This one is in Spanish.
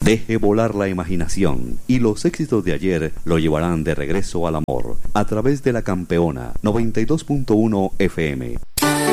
Deje volar la imaginación y los éxitos de ayer lo llevarán de regreso al amor a través de la Campeona 92.1 FM.